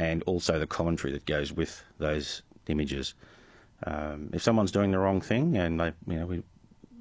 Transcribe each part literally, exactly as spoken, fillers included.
and also the commentary that goes with those images. Um, if someone's doing the wrong thing and they, you know, we,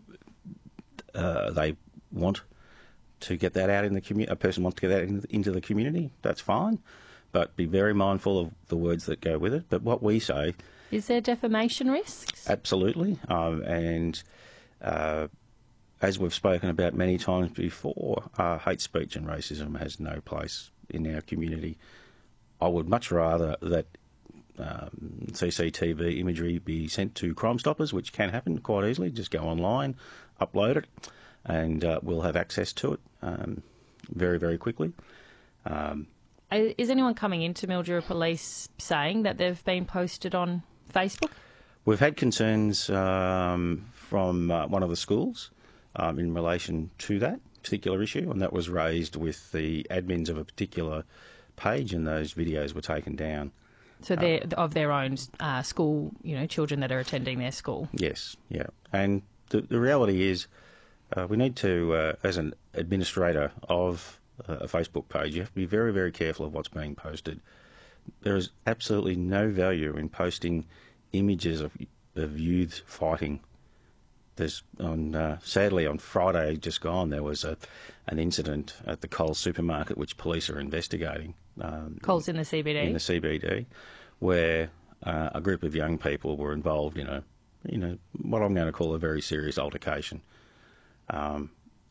uh, they want to get that out in the community, a person wants to get that in, into the community, that's fine. But be very mindful of the words that go with it. But what we say... Is there defamation risks? Absolutely. Um, and uh, as we've spoken about many times before, uh, hate speech and racism has no place in our community. I would much rather that um, C C T V imagery be sent to Crime Stoppers, which can happen quite easily. Just go online, upload it, and uh, we'll have access to it um, very, very quickly. Um, Is anyone coming into Mildura Police saying that they've been posted on Facebook? We've had concerns um, from uh, one of the schools um, in relation to that particular issue, and that was raised with the admins of a particular page, and those videos were taken down. So they're uh, of their own uh, school, you know, children that are attending their school? Yes, yeah. And the, the reality is uh, we need to, uh, as an administrator of a Facebook page, you have to be very, very careful of what's being posted. There is absolutely no value in posting images of, of youths fighting. There's on uh, sadly on Friday just gone there was a an incident at the Coles supermarket which police are investigating. Um, Coles in the C B D. In the C B D, where uh, a group of young people were involved in a, you know, what I'm going to call a very serious altercation. Um,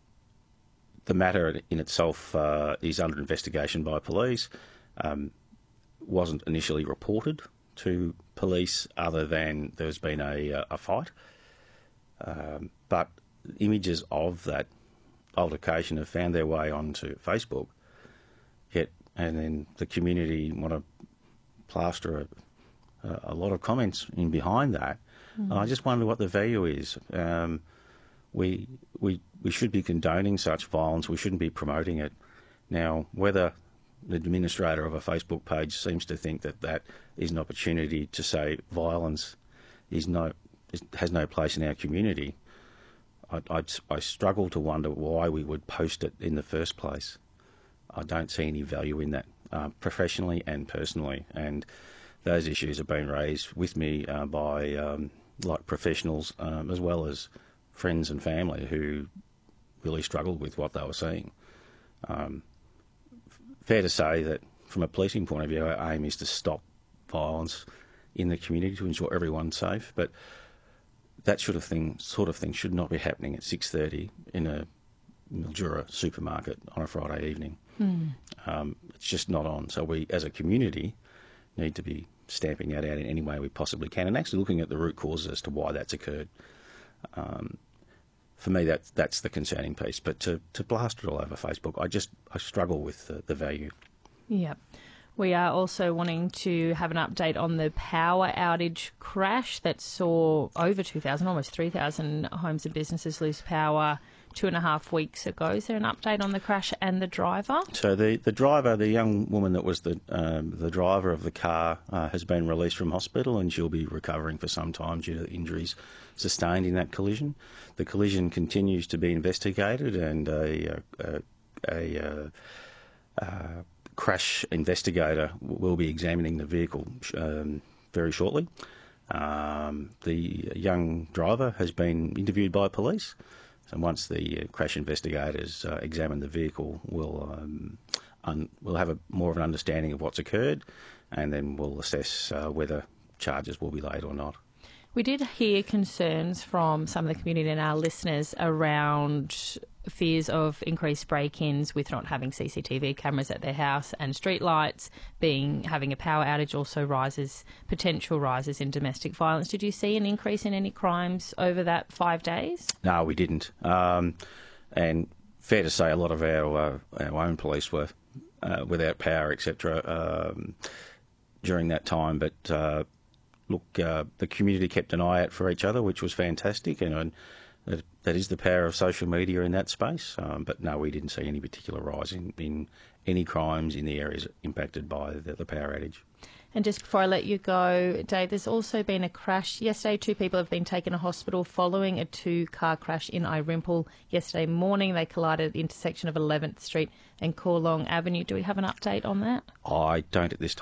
The matter in itself uh, is under investigation by police. Um, wasn't initially reported to police other than there's been a, a fight. Um, but images of that altercation have found their way onto Facebook. Yet, and then the community want to plaster a, a lot of comments in behind that. Mm. I just wonder what the value is. Um, we we we should be condoning such violence. We shouldn't be promoting it. Now, whether the administrator of a Facebook page seems to think that that is an opportunity to say violence is no is, has no place in our community, I, I, I struggle to wonder why we would post it in the first place. I don't see any value in that, uh, professionally and personally. And those issues have been raised with me uh, by um, like professionals um, as well as friends and family who really struggled with what they were seeing. Um, fair to say that from a policing point of view, our aim is to stop violence in the community to ensure everyone's safe, but that sort of thing sort of thing should not be happening at six thirty in a Mildura supermarket on a Friday evening. Mm. Um, it's just not on. So we, as a community, need to be stamping that out in any way we possibly can and actually looking at the root causes as to why that's occurred. Um, for me, that's that's the concerning piece. But to, to blast it all over Facebook, I just I struggle with the, the value. Yeah. We are also wanting to have an update on the power outage crash that saw over two thousand, almost three thousand homes and businesses lose power two and a half weeks ago. Is there an update on the crash and the driver? So the, the driver, the young woman that was the um, the driver of the car, uh, has been released from hospital and she'll be recovering for some time due to the injuries sustained in that collision. The collision continues to be investigated and a, a, a, a, a crash investigator will be examining the vehicle um, very shortly. Um, the young driver has been interviewed by police. And once the crash investigators uh, examine the vehicle, we'll um, un- we'll have a more of an understanding of what's occurred, and then we'll assess uh, whether charges will be laid or not. We did hear concerns from some of the community and our listeners around fears of increased break-ins with not having C C T V cameras at their house, and street lights being having a power outage also rises potential rises in domestic violence. Did you see an increase in any crimes over that five days? No, we didn't. Um, and fair to say, a lot of our uh, our own police were uh, without power, et cetera, um, during that time. But uh, look, uh, the community kept an eye out for each other, which was fantastic, and. and That, that is the power of social media in that space. Um, but no, we didn't see any particular rise in, in any crimes in the areas impacted by the, the power outage. And just before I let you go, Dave, there's also been a crash. Yesterday, two people have been taken to hospital following a two-car crash in Irimple. Yesterday morning, they collided at the intersection of eleventh Street and Corlong Avenue. Do we have an update on that? I don't at this time.